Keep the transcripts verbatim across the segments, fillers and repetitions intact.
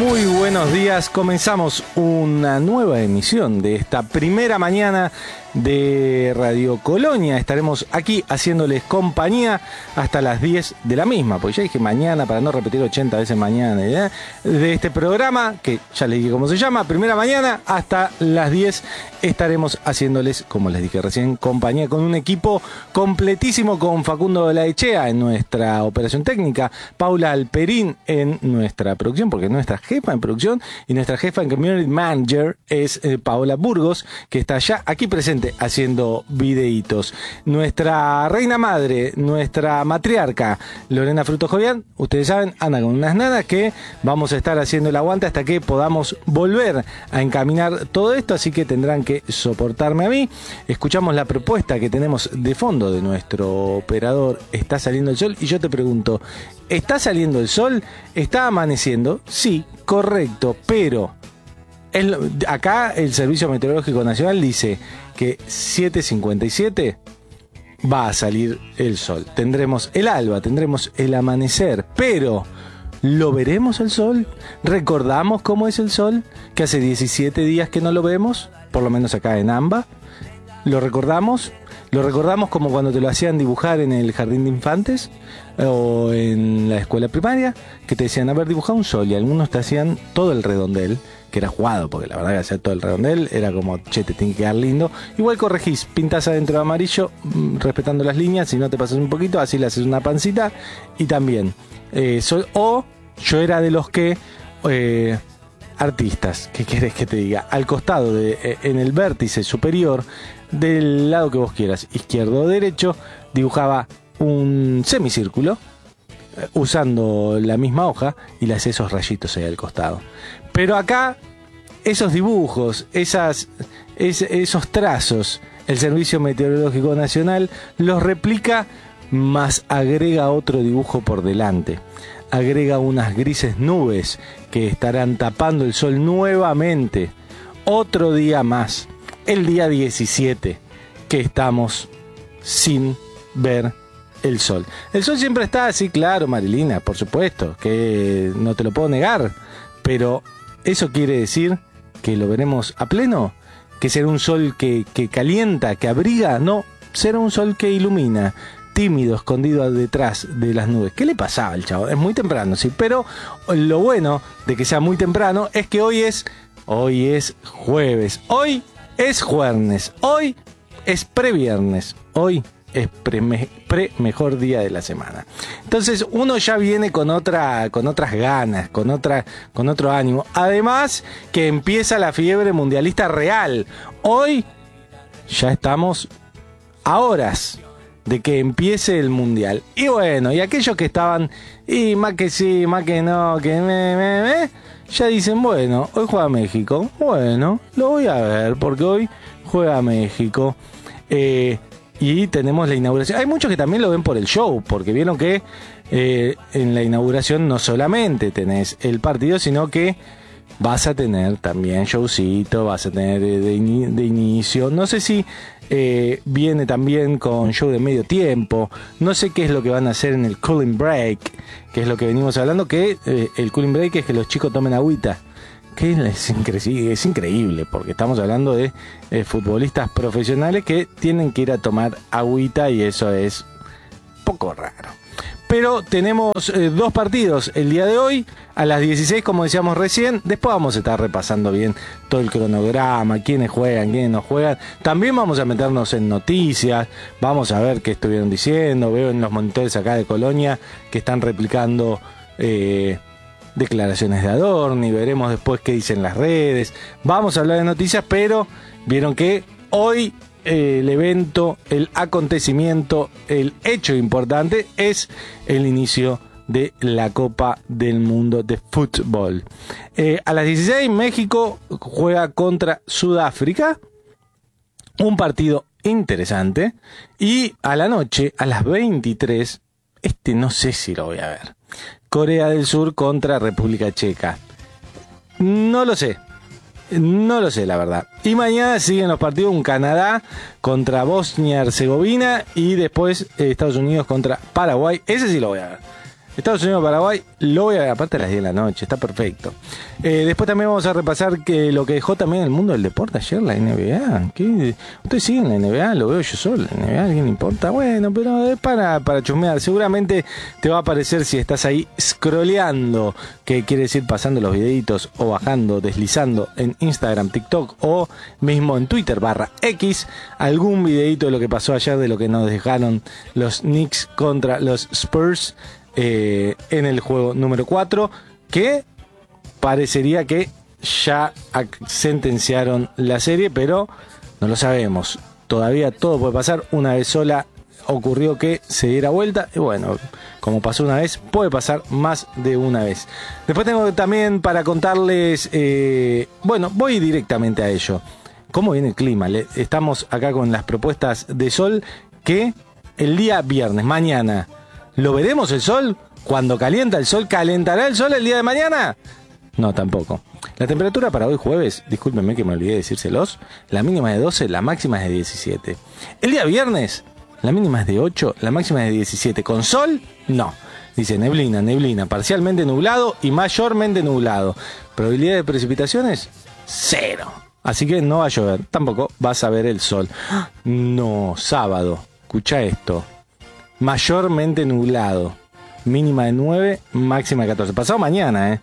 Muy buenos días, comenzamos una nueva emisión de esta primera mañana de Radio Colonia. Estaremos aquí haciéndoles compañía hasta las diez de la misma, porque ya dije mañana para no repetir ochenta veces mañana, ¿eh? De este programa, que ya les dije cómo se llama, primera mañana hasta las diez estaremos haciéndoles, como les dije recién, compañía con un equipo completísimo, con Facundo Laechea en nuestra operación técnica, Paula Alperín en nuestra producción, porque es nuestra jefa en producción, y nuestra jefa en Community Manager es eh, Paola Burgos, que está ya aquí presente haciendo videitos. Nuestra reina madre, nuestra matriarca, Lorena Fruto Jovian, ustedes saben, anda con unas nanas que vamos a estar haciendo el aguante hasta que podamos volver a encaminar todo esto, así que tendrán que soportarme a mí. Escuchamos la propuesta que tenemos de fondo de nuestro operador, Está saliendo el sol, y yo te pregunto, ¿está saliendo el sol? ¿Está amaneciendo? Sí, correcto, pero el, acá el Servicio Meteorológico Nacional dice que siete cincuenta y siete va a salir el sol. Tendremos el alba, tendremos el amanecer, pero ¿lo veremos el sol? ¿Recordamos cómo es el sol? Que hace diecisiete días que no lo vemos, por lo menos acá en AMBA. ¿Lo recordamos? ¿Lo recordamos como cuando te lo hacían dibujar en el jardín de infantes o en la escuela primaria? Que te decían, a ver, dibuja un sol, y algunos te hacían todo el redondel, que era jugado, porque la verdad que hacer todo el redondel era como, che, te tiene que quedar lindo. Igual corregís, pintás adentro de amarillo, respetando las líneas, si no te pasas un poquito, así le haces una pancita, y también. Eh, soy, o yo era de los que... Eh, artistas, ¿qué querés que te diga? Al costado, de, eh, en el vértice superior, del lado que vos quieras, izquierdo o derecho, dibujaba un semicírculo, eh, usando la misma hoja, y le hacía esos rayitos ahí al costado. Pero acá, esos dibujos, esas, es, esos trazos, el Servicio Meteorológico Nacional los replica, más agrega otro dibujo por delante. Agrega unas grises nubes que estarán tapando el sol nuevamente. Otro día más, el día diecisiete, que estamos sin ver el sol. El sol siempre está así, claro, Marilina, por supuesto, que no te lo puedo negar, pero ¿eso quiere decir que lo veremos a pleno? ¿Que será un sol que, que calienta, que abriga? No, será un sol que ilumina, tímido, escondido detrás de las nubes. ¿Qué le pasaba al chavo? Es muy temprano, sí, pero lo bueno de que sea muy temprano es que hoy es, hoy es jueves, hoy es jueves, hoy es previernes, hoy es pre, me, pre mejor día de la semana. Entonces uno ya viene con otra, con otras ganas, con otra, con otro ánimo. Además que empieza la fiebre mundialista real. Hoy ya estamos a horas de que empiece el mundial. Y bueno, y aquellos que estaban, y más que sí, más que no, que me, me, me, ya dicen, bueno, hoy juega México. Bueno, lo voy a ver, porque hoy juega México. Eh, y tenemos la inauguración. Hay muchos que también lo ven por el show, porque vieron que eh, en la inauguración no solamente tenés el partido, sino que vas a tener también showcito, vas a tener de, de, in, de inicio. No sé si eh, viene también con show de medio tiempo. No sé qué es lo que van a hacer en el cooling break, que es lo que venimos hablando, que eh, el cooling break es que los chicos tomen agüita. Que es, incre- es increíble, porque estamos hablando de eh, futbolistas profesionales que tienen que ir a tomar agüita, y eso es poco raro. Pero tenemos eh, dos partidos el día de hoy, a las dieciséis, como decíamos recién. Después vamos a estar repasando bien todo el cronograma, quiénes juegan, quiénes no juegan. También vamos a meternos en noticias, vamos a ver qué estuvieron diciendo. Veo en los monitores acá de Colonia que están replicando eh, declaraciones de Adorni, veremos después qué dicen las redes. Vamos a hablar de noticias, pero vieron que hoy el evento, el acontecimiento, el hecho importante es el inicio de la Copa del Mundo de Fútbol. Eh, a las dieciséis, México juega contra Sudáfrica, un partido interesante, y a la noche, a las veintitrés, este no sé si lo voy a ver, Corea del Sur contra República Checa. No lo sé. No lo sé, la verdad. Y mañana siguen los partidos, un Canadá contra Bosnia-Herzegovina y después eh, Estados Unidos contra Paraguay. Ese sí lo voy a ver. Estados Unidos, Paraguay, lo voy a ver aparte a las diez de la noche, está perfecto. Eh, después también vamos a repasar que lo que dejó también el mundo del deporte ayer, la N B A. ¿Qué? ¿Ustedes siguen la N B A? Lo veo yo solo, la N B A, ¿a alguien le importa? Bueno, pero es para, para chusmear. Seguramente te va a aparecer si estás ahí scrolleando, que quiere decir pasando los videitos o bajando, deslizando en Instagram, TikTok o mismo en Twitter barra X, algún videito de lo que pasó ayer, de lo que nos dejaron los Knicks contra los Spurs. Eh, en el juego número cuatro, que parecería que ya sentenciaron la serie, pero no lo sabemos. Todavía todo puede pasar. Una vez sola ocurrió que se diera vuelta, y bueno, como pasó una vez, puede pasar más de una vez. Después tengo también para contarles, eh, bueno, voy directamente a ello. ¿Cómo viene el clima? Le, estamos acá con las propuestas de sol, que el día viernes, mañana, ¿lo veremos el sol? Cuando calienta el sol, ¿calentará el sol el día de mañana? No, tampoco. La temperatura para hoy jueves, discúlpenme que me olvidé de decírselos, la mínima es de doce, la máxima es de diecisiete. El día viernes, la mínima es de ocho, la máxima es de diecisiete. ¿Con sol? No. Dice neblina, neblina, parcialmente nublado y mayormente nublado. ¿Probabilidad de precipitaciones? Cero. Así que no va a llover, tampoco vas a ver el sol. No, sábado, escucha esto. Mayormente nublado, mínima de nueve, máxima de catorce. Pasado mañana, ¿eh?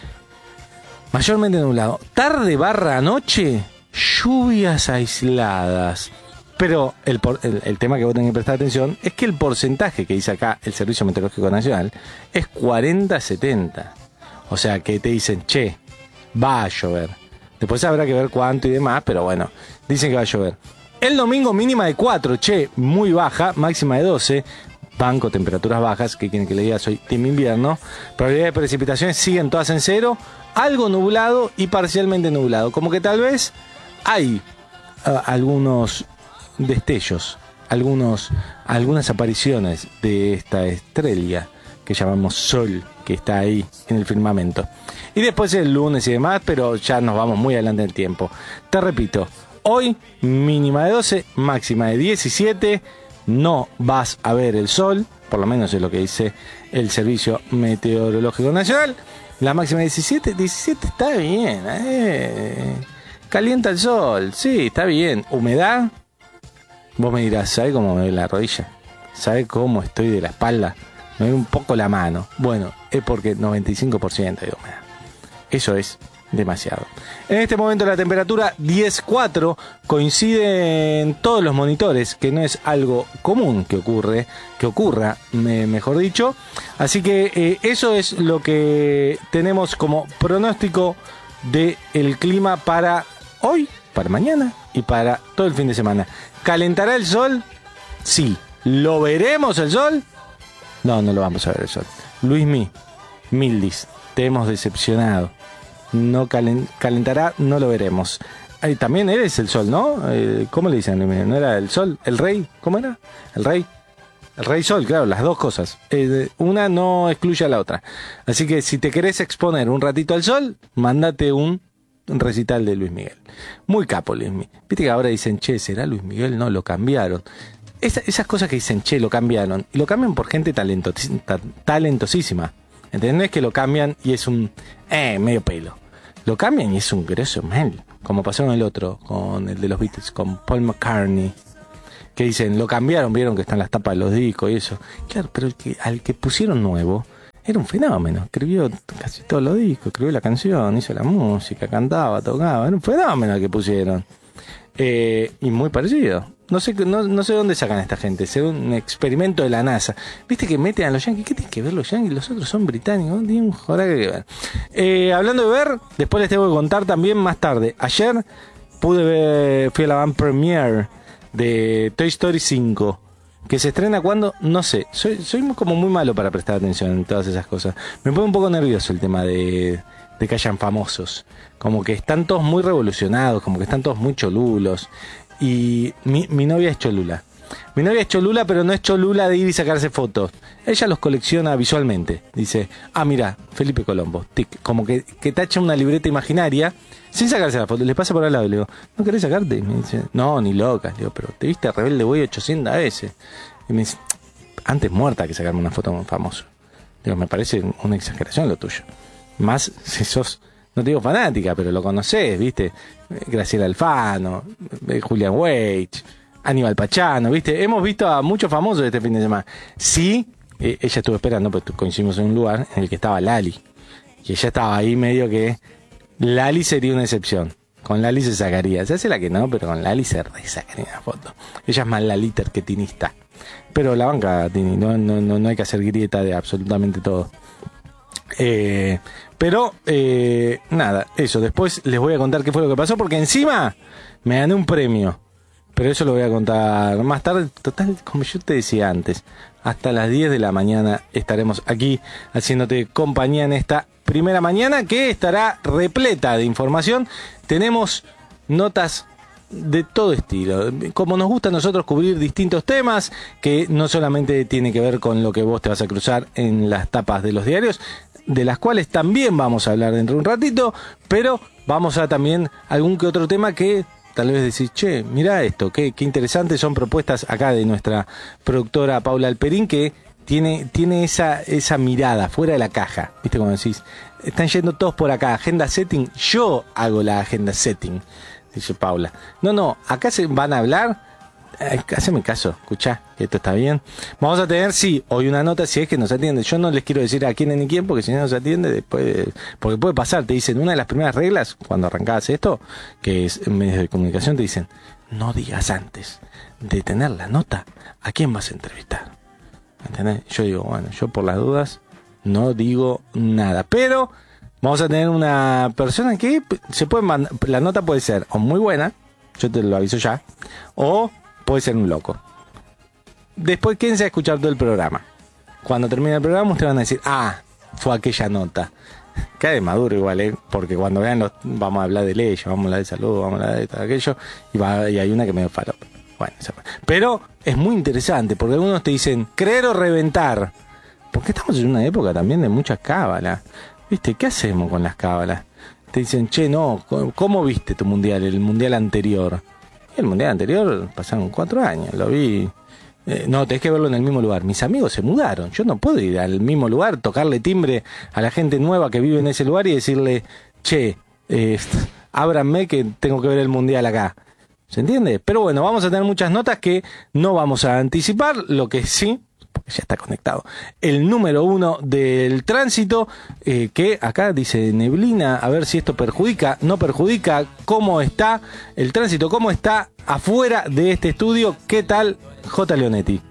Mayormente nublado. Tarde barra noche, lluvias aisladas. Pero el, por, el, el tema que vos tenés que prestar atención es que el porcentaje que dice acá el Servicio Meteorológico Nacional es cuarenta a setenta. O sea que te dicen, che, va a llover. Después habrá que ver cuánto y demás, pero bueno, dicen que va a llover. El domingo mínima de cuatro, che, muy baja, máxima de doce. Banco, temperaturas bajas, que quieren que le diga, soy team invierno. Probabilidad de precipitaciones siguen todas en cero, algo nublado y parcialmente nublado. Como que tal vez hay uh, algunos destellos, algunos, algunas apariciones de esta estrella que llamamos Sol, que está ahí en el firmamento. Y después el lunes y demás, pero ya nos vamos muy adelante en el tiempo. Te repito, hoy mínima de doce, máxima de diecisiete. No vas a ver el sol, por lo menos es lo que dice el Servicio Meteorológico Nacional. La máxima de diecisiete, diecisiete está bien, eh. Calienta el sol, sí, está bien. Humedad, vos me dirás, ¿sabés cómo me ve la rodilla? ¿Sabés cómo estoy de la espalda? Me ve un poco la mano. Bueno, es porque noventa y cinco por ciento de humedad. Eso es demasiado. En este momento la temperatura diez coma cuatro, coincide en todos los monitores, que no es algo común que ocurre, que ocurra, me, mejor dicho. Así que eh, eso es lo que tenemos como pronóstico del clima para hoy, para mañana y para todo el fin de semana. ¿Calentará el sol? Sí. ¿Lo veremos el sol? No, no lo vamos a ver el sol. Luismi, Mildis, te hemos decepcionado. No calen, calentará, no lo veremos. Ay, también eres el sol, ¿no? Eh, ¿Cómo le dicen? ¿No era el sol? ¿El rey? ¿Cómo era? El rey. El rey sol, claro, las dos cosas. Eh, una no excluye a la otra. Así que si te querés exponer un ratito al sol, mándate un recital de Luis Miguel. Muy capo, Luis Miguel. Viste que ahora dicen, che, ¿será Luis Miguel? No, lo cambiaron. Esa, esas cosas que dicen, che, lo cambiaron. Y lo cambian por gente talento, talentosísima. ¿Entendés? Que lo cambian y es un... Eh, medio pelo. Lo cambian y es un grosso mal. Como pasó con el otro, con el de los Beatles, con Paul McCartney. Que dicen, lo cambiaron, vieron que están las tapas de los discos y eso. Claro, pero el que, al que pusieron nuevo, era un fenómeno. Escribió casi todos los discos, escribió la canción, hizo la música, cantaba, tocaba. Era un fenómeno el que pusieron. Eh, y muy parecido. No sé, no, no sé dónde sacan a esta gente. Es un experimento de la NASA. Viste que meten a los yankees. ¿Qué tienen que ver los yankees? Los otros son británicos. No tienen un joraje que ver. Eh, hablando de ver, después les tengo que contar también más tarde. Ayer pude ver, fui a la van premiere de Toy Story cinco. Que se estrena cuando, no sé. Soy, soy como muy malo para prestar atención en todas esas cosas. Me pone un poco nervioso el tema de, de que hayan famosos. Como que están todos muy revolucionados. Como que están todos muy cholulos. Y mi, mi novia es cholula. Mi novia es cholula, pero no es cholula de ir y sacarse fotos. Ella los colecciona visualmente. Dice, ah, mira, Felipe Colombo. Tic. Como que, que tacha una libreta imaginaria sin sacarse la foto. Le pasa por al lado. Le digo, ¿no querés sacarte? Y me dice, no, ni loca. Le digo, pero te viste a Rebelde Way ochocientas veces. Y me dice, antes muerta que sacarme una foto con un famoso. Digo, me parece una exageración lo tuyo. Más si sos, no te digo fanática, pero lo conocés, ¿viste? Graciela Alfano, Julián Weich, Aníbal Pachano, ¿viste? Hemos visto a muchos famosos este fin de semana. Sí, eh, ella estuvo esperando, pues coincidimos en un lugar en el que estaba Lali. Y ella estaba ahí medio que... Lali sería una excepción. Con Lali se sacaría. Se hace la que no, pero con Lali se resacaría una foto. Ella es más Laliter que tinista. Pero la banca, Tini, no, no, no, no hay que hacer grieta de absolutamente todo. Eh, pero, eh, nada, eso. Después les voy a contar qué fue lo que pasó, porque encima me gané un premio. Pero eso lo voy a contar más tarde. Total, como yo te decía antes, hasta las diez de la mañana estaremos aquí haciéndote compañía en esta primera mañana que estará repleta de información. Tenemos notas de todo estilo, como nos gusta a nosotros cubrir distintos temas, que no solamente tiene que ver con lo que vos te vas a cruzar en las tapas de los diarios, de las cuales también vamos a hablar dentro de un ratito, pero vamos a también algún que otro tema que tal vez decís, che, mirá esto, qué, qué interesante, son propuestas acá de nuestra productora Paula Alperín, que tiene, tiene esa, esa mirada fuera de la caja, ¿viste? Como decís, están yendo todos por acá, agenda setting, yo hago la agenda setting, dice Paula. No, no, acá se van a hablar, eh, haceme caso, escuchá, que esto está bien. Vamos a tener, sí, hoy una nota, si es que nos atiende. Yo no les quiero decir a quién ni quién, porque si no nos atiende, después, porque puede pasar, te dicen, una de las primeras reglas, cuando arrancabas esto, que es en medios de comunicación, te dicen, no digas antes de tener la nota a quién vas a entrevistar. ¿Entendés? Yo digo, bueno, yo por las dudas no digo nada, pero vamos a tener una persona que se puede mandar, la nota puede ser o muy buena, yo te lo aviso ya, o puede ser un loco. Después quédense a escuchar todo el programa. Cuando termine el programa ustedes van a decir, ah, fue aquella nota. Cae de maduro igual, ¿eh? Porque cuando vean los, vamos a hablar de leyes, vamos a hablar de salud, vamos a hablar de todo aquello, y, va, y hay una que me falo. Bueno, pero es muy interesante, porque algunos te dicen, creer o reventar. Porque estamos en una época también de muchas cábalas. ¿Viste? ¿Qué hacemos con las cábalas? Te dicen, che, no, ¿cómo viste tu mundial, el mundial anterior? Y el mundial anterior pasaron cuatro años, lo vi. Eh, no, tenés que verlo en el mismo lugar. Mis amigos se mudaron, yo no puedo ir al mismo lugar, tocarle timbre a la gente nueva que vive en ese lugar y decirle, che, eh, ábranme que tengo que ver el mundial acá. ¿Se entiende? Pero bueno, vamos a tener muchas notas que no vamos a anticipar, lo que sí, porque ya está conectado, el número uno del tránsito, eh, que acá dice neblina, a ver si esto perjudica, no perjudica, cómo está el tránsito, cómo está afuera de este estudio. ¿Qué tal, J. Leonetti?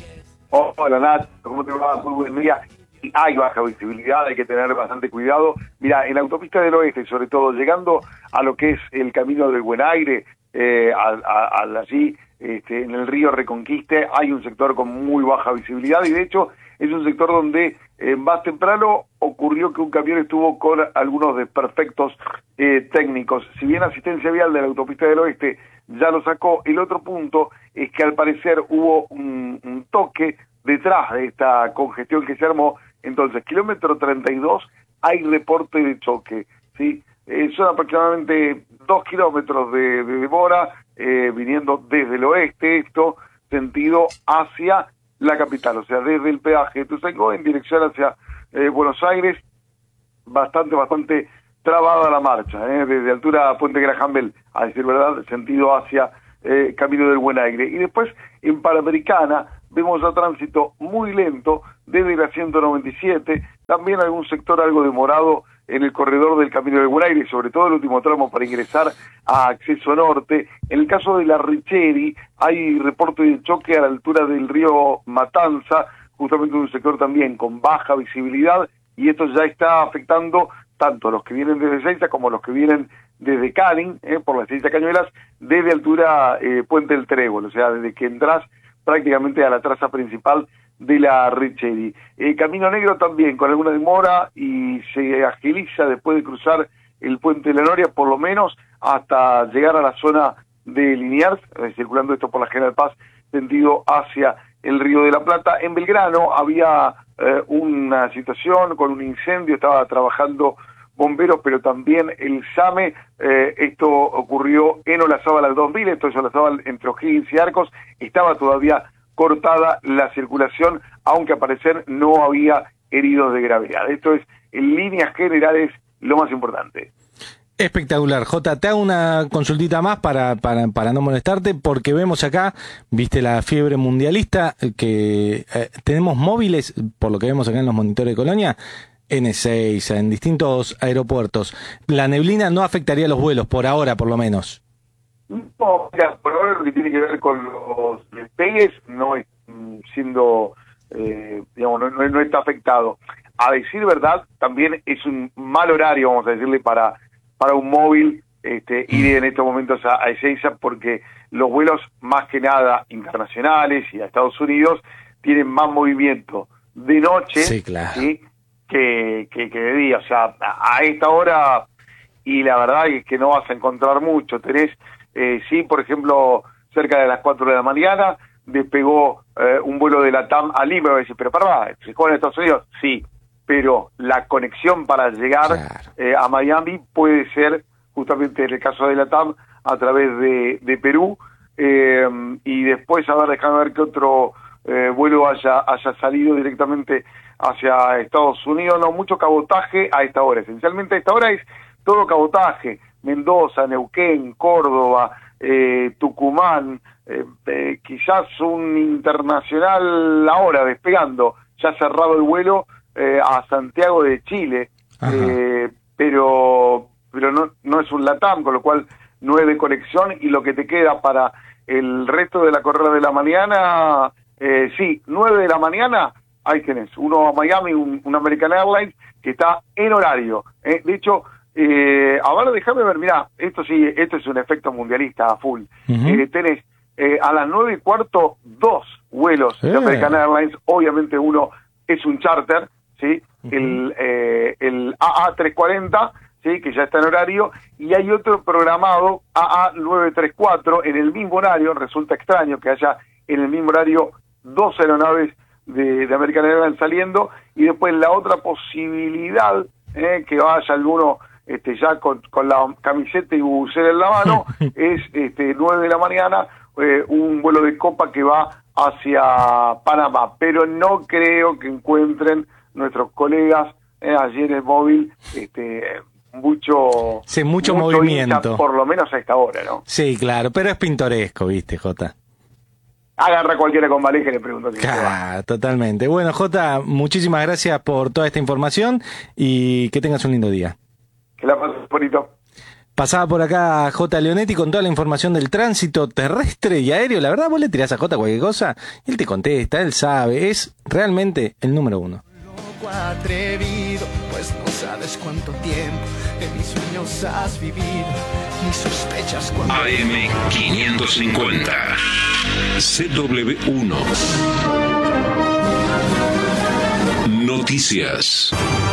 Hola, Nat, ¿cómo te va? Muy buen día. Hay baja visibilidad, hay que tener bastante cuidado. Mira, en la autopista del oeste, sobre todo, llegando a lo que es el camino del Buen Aire, eh, a, a, a allí, este, en el río Reconquiste, hay un sector con muy baja visibilidad y de hecho es un sector donde eh, más temprano ocurrió que un camión estuvo con algunos desperfectos eh, técnicos. Si bien Asistencia Vial de la autopista del oeste ya lo sacó, el otro punto es que al parecer hubo un, un toque detrás de esta congestión que se armó. Entonces, kilómetro treinta y dos, hay reporte de choque, ¿sí? Eh, son aproximadamente dos kilómetros de, de demora, eh, viniendo desde el oeste, esto, sentido hacia la capital, o sea, desde el peaje de Ituzaingó en dirección hacia eh, Buenos Aires, bastante, bastante trabada la marcha, eh, desde altura Puente Graham Bell, a decir verdad, sentido hacia eh, Camino del Buen Aire. Y después, en Panamericana, vemos a tránsito muy lento desde la ciento noventa y siete, también algún sector algo demorado en el corredor del Camino del Buen Aire, sobre todo el último tramo para ingresar a Acceso Norte. En el caso de la Richeri, hay reporte de choque a la altura del río Matanza, justamente un sector también con baja visibilidad, y esto ya está afectando tanto a los que vienen desde Ezeiza como a los que vienen desde Canning, eh, por las Ezeiza Cañuelas, desde altura eh, Puente del Trébol, o sea, desde que entras prácticamente a la traza principal de la Richeri. Eh, Camino Negro también con alguna demora y se agiliza después de cruzar el puente de la Noria, por lo menos hasta llegar a la zona de Liniers, eh, circulando esto por la General Paz, sentido hacia el Río de la Plata. En Belgrano había eh, una situación con un incendio, estaba trabajando bomberos, pero también el SAME. Eh, esto ocurrió en Olazábal dos mil, esto es Olazábal entre O'Higgins y Arcos, estaba todavía cortada la circulación, aunque al parecer no había heridos de gravedad. Esto es, en líneas generales, lo más importante. Espectacular. Jota, te hago una consultita más para, para, para no molestarte, porque vemos acá, viste la fiebre mundialista, que eh, tenemos móviles, por lo que vemos acá en los monitores de Colonia, ene seis, en distintos aeropuertos. La neblina no afectaría los vuelos, por ahora por lo menos. No, mira, por ahora lo que tiene que ver con los despegues no es siendo, eh, digamos, no, no, no está afectado. A decir verdad, también es un mal horario, vamos a decirle, para para un móvil este, ir en estos momentos a, a Ezeiza, porque los vuelos más que nada internacionales y a Estados Unidos tienen más movimiento de noche, sí, claro, ¿sí? que, que, que de día. O sea, a, a esta hora, y la verdad es que no vas a encontrar mucho. Tenés, eh, sí, por ejemplo, cerca de las cuatro de la mañana, despegó eh, un vuelo de la T A M a Lima, y decís, pero pará, ¿se juega en Estados Unidos? Sí, pero la conexión para llegar claro. eh, a Miami puede ser, justamente en el caso de la T A M, a través de, de Perú, eh, y después, a ver, déjame ver qué otro eh, vuelo haya, haya salido directamente hacia Estados Unidos. No, mucho cabotaje a esta hora. Esencialmente a esta hora es todo cabotaje. Mendoza, Neuquén, Córdoba, eh, Tucumán, eh, eh, quizás un internacional ahora despegando, ya cerrado el vuelo, Eh, a Santiago de Chile, eh, pero pero no no es un LATAM, con lo cual no es de conexión, y lo que te queda para el resto de la carrera de la mañana, eh, sí, nueve de la mañana, ahí tenés, uno a Miami, un, un American Airlines, que está en horario. Eh. De hecho, eh, ahora déjame ver, mirá, esto sí, esto es un efecto mundialista a full. Uh-huh. eh, tenés eh, a las nueve y cuarto dos vuelos eh. de American Airlines, obviamente uno es un charter, ¿sí? Uh-huh. El, eh, el A A trescientos cuarenta, ¿sí? Que ya está en horario, y hay otro programado, A A novecientos treinta y cuatro, en el mismo horario. Resulta extraño que haya en el mismo horario dos aeronaves de, de American Airlines saliendo, y después la otra posibilidad, eh, que vaya alguno este, ya con, con la camiseta y bucera en la mano, es este, nueve de la mañana, eh, un vuelo de Copa que va hacia Panamá, pero no creo que encuentren nuestros colegas eh, allí en el móvil este mucho sí, mucho, mucho movimiento hincha, por lo menos a esta hora, ¿no? Sí, claro, pero es pintoresco, viste, Jota. Agarra cualquiera con Valeja y le pregunto si claro, totalmente. Bueno, Jota, muchísimas gracias por toda esta información y que tengas un lindo día. Que la pases bonito. Pasaba por acá J. Leonetti con toda la información del tránsito terrestre y aéreo. La verdad, vos le tirás a J cualquier cosa y él te contesta, él sabe, es realmente el número uno. Loco atrevido, pues no sabes cuánto tiempo en mis sueños has vivido, ni sospechas cuánto. A M quinientos cincuenta, C W uno. Noticias.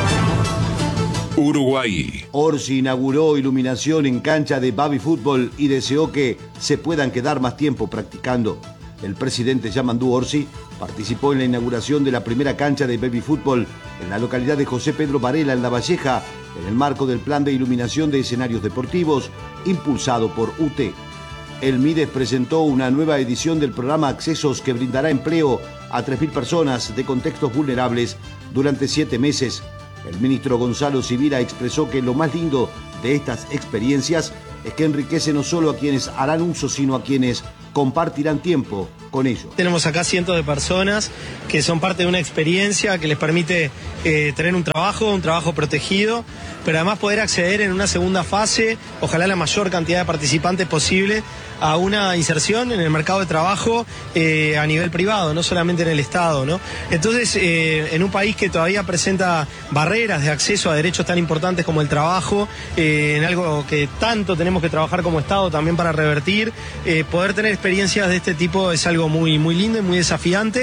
Uruguay. Orsi inauguró iluminación en cancha de baby fútbol y deseó que se puedan quedar más tiempo practicando. El presidente Yamandú Orsi participó en la inauguración de la primera cancha de baby fútbol en la localidad de José Pedro Varela, en La Valleja, en el marco del plan de iluminación de escenarios deportivos impulsado por U T. El Mides presentó una nueva edición del programa Accesos que brindará empleo a tres mil personas de contextos vulnerables durante siete meses. El ministro Gonzalo Sibila expresó que lo más lindo de estas experiencias es que enriquece no solo a quienes harán uso, sino a quienes compartirán tiempo con ellos. Tenemos acá cientos de personas que son parte de una experiencia que les permite eh, tener un trabajo, un trabajo protegido, pero además poder acceder en una segunda fase, ojalá la mayor cantidad de participantes posible, a una inserción en el mercado de trabajo eh, a nivel privado, no solamente en el Estado, ¿no? Entonces, eh, en un país que todavía presenta barreras de acceso a derechos tan importantes como el trabajo, eh, en algo que tanto tenemos que trabajar como Estado también para revertir, eh, poder tener experiencias de este tipo es algo muy, muy lindo y muy desafiante.